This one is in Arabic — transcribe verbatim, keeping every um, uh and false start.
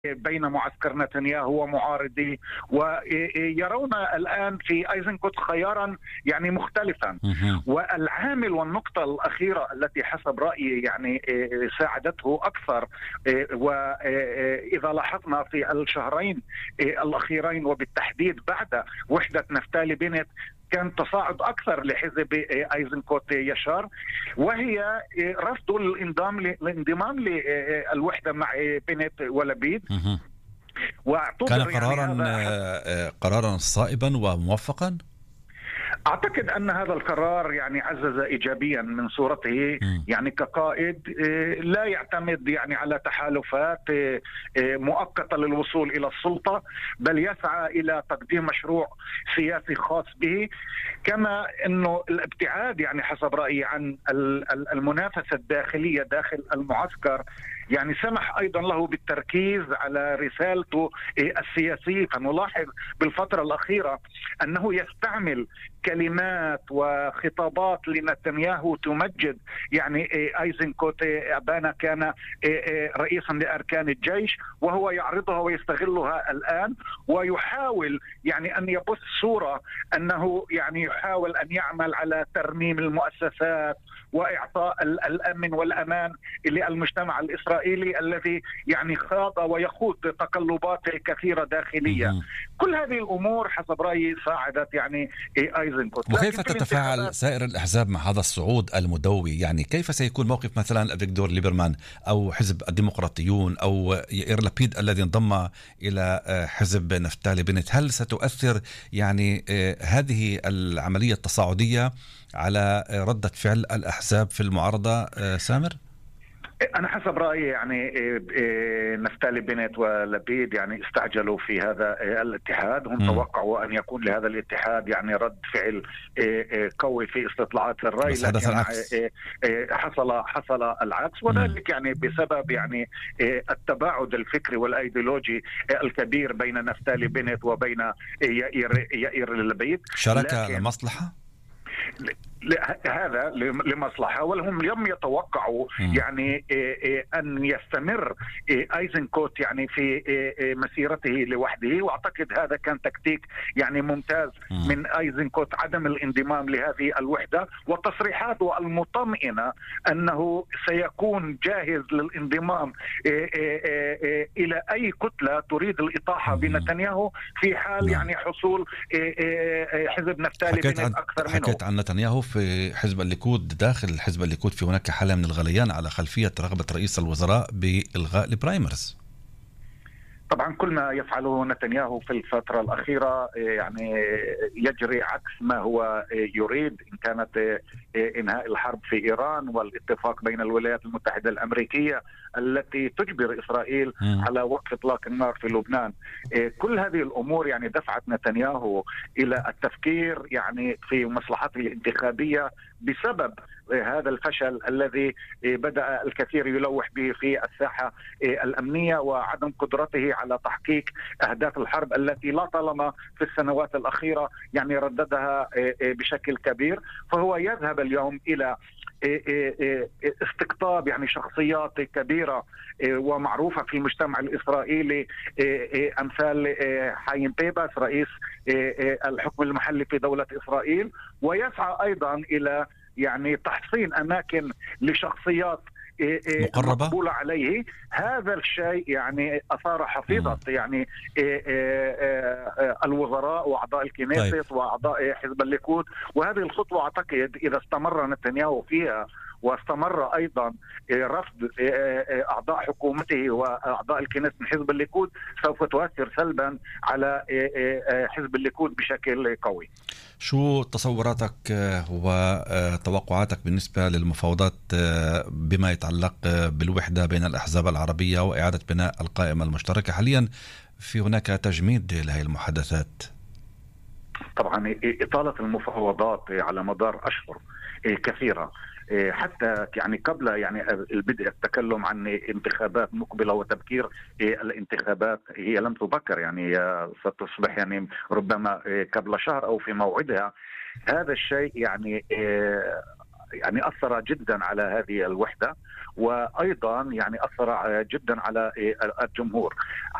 بين معسكر نتنياهو ومعارضيه، ويرون الآن في أيزنكوت خيارا يعني مختلفا. والعامل والنقطة الأخيرة التي حسب رأيي يعني ساعدته أكثر، وإذا لاحظنا في الشهرين الأخيرين وبالتحديد بعد وحدة نفتالي بنت كان تصاعد أكثر لحزب أيزنكوت يشار، وهي رفض الانضمام الانضمام للوحدة مع بنت ولبيد. كان قرارا يعني قرارا صائبا وموفقا. أعتقد أن هذا القرار يعني عزز إيجابيا من صورته، يعني كقائد لا يعتمد يعني على تحالفات مؤقتة للوصول إلى السلطة، بل يسعى إلى تقديم مشروع سياسي خاص به. كما أنه الابتعاد يعني حسب رأيي عن المنافسة الداخلية داخل المعسكر يعني سمح أيضا له بالتركيز على رسالته السياسية. فنلاحظ بالفترة الأخيرة أنه يستعمل كلمات وخطابات لنتنياهو تمجد يعني أيزنكوت أبانا كان رئيسا لأركان الجيش، وهو يعرضها ويستغلها الآن، ويحاول يعني أن يبث صورة أنه يعني يحاول أن يعمل على ترميم المؤسسات وإعطاء الأمن والأمان للمجتمع الإسرائيلي الذي يعني خاض ويخوض تقلبات كثيرة داخلية. كل هذه الأمور حسب رأيي ساعدت يعني أيزنكوت. وكيف تتفاعل سائر الأحزاب مع هذا الصعود المدوي؟ يعني كيف سيكون موقف مثلا أفيغدور ليبرمان أو حزب الديمقراطيون أو يائير لابيد الذي انضم إلى حزب نفتالي بنت؟ هل ستؤثر يعني هذه العملية التصاعدية على ردة فعل الأحزاب في المعارضة سامر؟ أنا حسب رأيي يعني نفتالي بنت ولبيد يعني استعجلوا في هذا الاتحاد. هم م. توقعوا أن يكون لهذا الاتحاد يعني رد فعل قوي في استطلاعات الرأي، لكن حصل حصل العكس، وذلك يعني بسبب يعني التباعد الفكري والأيديولوجي الكبير بين نفتالي بنت وبين يائير يائير لبيد. شراكة لمصلحة؟ هذا لمصلحة، ولهم لم يتوقعوا يعني أن يستمر أيزنكوت يعني في مسيرته لوحده. وأعتقد هذا كان تكتيك يعني ممتاز من أيزنكوت عدم الانضمام لهذه الوحدة، وتصريحاته المطمئنة أنه سيكون جاهز للانضمام إلى أي كتلة تريد الإطاحة بنتنياهو في حال يعني حصول حزب نفتالي بنت أكثر منه. حكيت عن نتنياهو في حزب الليكود. داخل حزب الليكود في هناك حالة من الغليان على خلفية رغبة رئيس الوزراء بإلغاء البرايمرز. طبعا كل ما يفعله نتنياهو في الفترة الأخيرة يعني يجري عكس ما هو يريد، إن كانت إنهاء الحرب في إيران والاتفاق بين الولايات المتحدة الأمريكية التي تجبر إسرائيل م. على وقف إطلاق النار في لبنان. كل هذه الأمور يعني دفعت نتنياهو إلى التفكير يعني في مصلحته الانتخابية بسبب هذا الفشل الذي بدأ الكثير يلوح به في الساحة الأمنية، وعدم قدرته على تحقيق أهداف الحرب التي لا طالما في السنوات الأخيرة يعني رددها بشكل كبير. فهو يذهب اليوم إلى استقطاب يعني شخصيات كبيرة ومعروفة في المجتمع الإسرائيلي، أمثال حايم بيباس رئيس الحكم المحلي في دولة إسرائيل، ويسعى أيضا إلى يعني تحصين أماكن لشخصيات مقربة مقبولة عليه. هذا الشيء يعني أثار حفيظة يعني الوزراء وأعضاء الكنيست طيب. وأعضاء حزب الليكود. وهذه الخطوة أعتقد إذا استمر نتنياهو فيها واستمر أيضا رفض أعضاء حكومته وأعضاء الكنيست من حزب الليكود سوف تؤثر سلبا على حزب الليكود بشكل قوي. شو تصوراتك وتوقعاتك بالنسبة للمفاوضات بما يتعلق بالوحدة بين الأحزاب العربية وإعادة بناء القائمة المشتركة؟ حاليا في هناك تجميد لهذه المحادثات. طبعا إطالة المفاوضات على مدار أشهر كثيرة، حتى يعني قبل يعني البدء التكلم عن انتخابات مقبلة وتبكير الانتخابات، هي لم تبكر يعني ستصبح يعني ربما قبل شهر أو في موعدها. هذا الشيء يعني يعني أثر جدا على هذه الوحدة، وأيضا يعني أثر جدا على الجمهور.